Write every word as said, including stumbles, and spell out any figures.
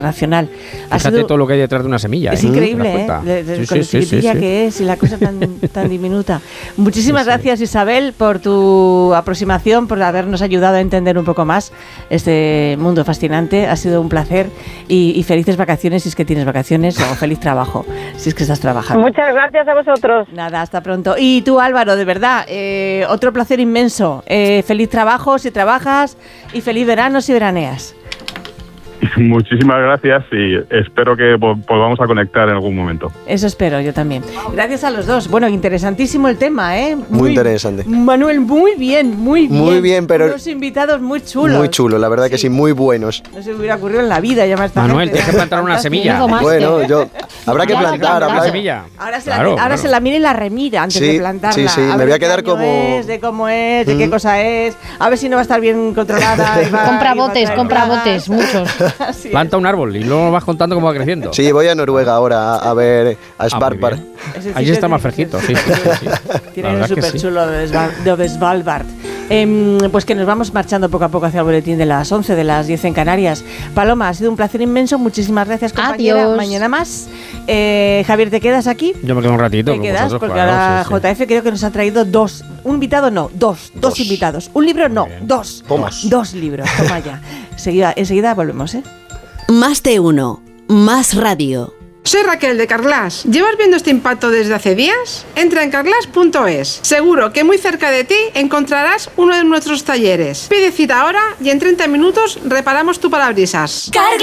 nacional. Ha Fíjate sido, todo lo que hay detrás de una semilla. es ¿eh? increíble, ¿eh? De, de, Sí, con sí, lo sí, chiquitilla sí, sí. que es y la cosa tan, tan diminuta. Muchísimas Sí, sí. gracias, Isabel, por tu aproximación, por habernos ayudado a entender un poco más este mundo fascinante. Ha sido un placer y, y felices vacaciones si es que tienes vacaciones, o feliz trabajo si es que estás trabajando. Muchas gracias a vosotros. Nada, hasta pronto. Y tú, Álvaro, de verdad, eh, otro placer inmenso. Eh, feliz trabajo si trabajas y feliz verano si veraneas. Muchísimas gracias y espero que volvamos a conectar en algún momento. Eso espero, yo también. Gracias a los dos. Bueno, interesantísimo el tema, ¿eh? Muy, muy interesante. Manuel, muy bien, muy bien. Muy bien, pero... Unos invitados muy chulos. Muy chulos, la verdad sí. que sí, muy buenos. No se me hubiera ocurrido en la vida llamar a esta Manuel, gente. tienes que plantar una semilla. Bueno, yo... Habrá que plantar. Una habrá... semilla. Ahora, se, claro, la, ahora claro. se la mira y la remira antes sí, de plantarla. Sí, sí, a me voy a qué quedar año como... Es, de cómo es, de mm. qué cosa es. A ver si no va a estar bien controlada. Y va, compra y va botes, compra plagas. botes, muchos. Planta un árbol y luego vas contando cómo va creciendo. Sí, voy a Noruega ahora a, a ver a Svalbard. Ah, ahí está más fresquito, sí, sí, sí, sí. Tiene un súper chulo de, Sval- de Svalbard. Eh, pues que nos vamos marchando poco a poco hacia el boletín de las once, de las diez en Canarias. Paloma, ha sido un placer inmenso. Muchísimas gracias, compañera. Adiós. Mañana más. Eh, Javier, ¿te quedas aquí? Yo me quedo un ratito. Te con quedas vosotros, porque claro, ahora sí, sí. J F creo que nos ha traído dos. Un invitado no, dos. Dos, dos invitados. Un libro no, dos. Tomas. Dos libros. Toma ya. Enseguida, enseguida volvemos, ¿eh? Más de uno. Más radio. Soy Raquel de Carglass. ¿Llevas viendo este impacto desde hace días? Entra en carglass punto es. Seguro que muy cerca de ti encontrarás uno de nuestros talleres. Pide cita ahora y en treinta minutos reparamos tu parabrisas.